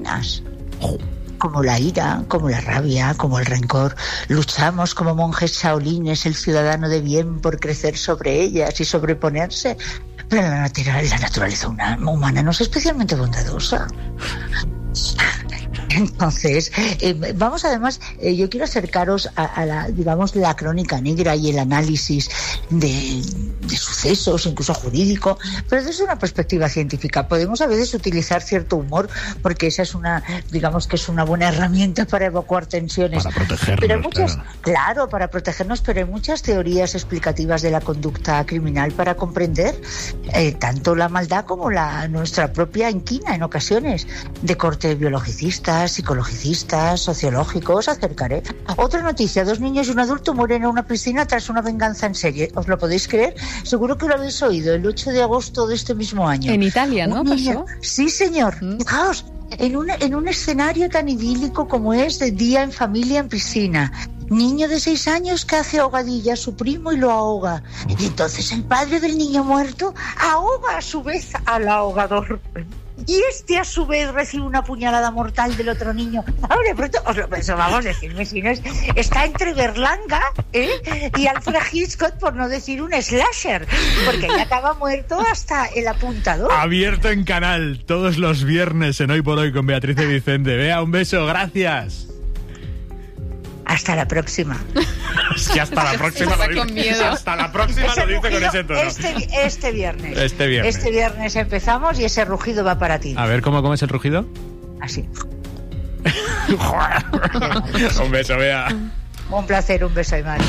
buenas. Como la ira, como la rabia, como el rencor. Luchamos como monjes shaolines, el ciudadano de bien, por crecer sobre ellas y sobreponerse. Pero la naturaleza humana no es especialmente bondadosa. Entonces, vamos además, yo quiero acercaros a la crónica negra y el análisis de sucesos, incluso jurídico, pero desde una perspectiva científica. Podemos a veces utilizar cierto humor, porque esa es es una buena herramienta para evacuar tensiones. Para protegernos, pero hay muchas, claro, para protegernos, pero hay muchas teorías explicativas de la conducta criminal para comprender tanto la maldad como nuestra propia inquina en ocasiones, de corte biologicista, psicologicistas, sociológicos. Acercaré. Otra noticia: 2 niños y un adulto mueren en una piscina tras una venganza en serie. ¿Os lo podéis creer? Seguro que lo habéis oído, el 8 de agosto de este mismo año. En Italia, ¿no? ¿Pasó? Sí, señor. Fijaos, en un escenario tan idílico como es de día en familia en piscina. Niño de 6 años que hace ahogadilla a su primo y lo ahoga. Y entonces el padre del niño muerto ahoga a su vez al ahogador. Y este a su vez recibe una puñalada mortal del otro niño. Ahora de pronto os lo pensó, vamos, decirme si no está entre Berlanga y Alfred Hitchcock, por no decir un slasher, porque ya acaba muerto hasta el apuntador. Abierto en canal todos los viernes en Hoy por Hoy con Beatriz y Vicente. Bea, un beso, gracias. Hasta la próxima. Sí, hasta la próxima. Hasta la próxima lo dice con ese tono. Este viernes empezamos y ese rugido va para ti. A ver, ¿cómo es el rugido? Así. Un beso, Bea. Un placer, un beso, Aymar.